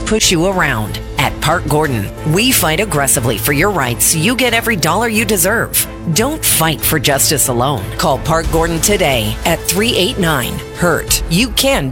push you around. At Park Gordon, we fight aggressively for your rights so you get every dollar you deserve. Don't fight for justice alone. Call Park Gordon today at 389-HURT. You can